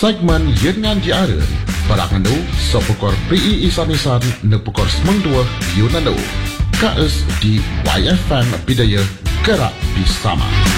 segmen Yengan Diara Parangandu sepukor PI Isanisan nepukor semangdua Yunano KS di YFM Bidaya Gerak Bersama.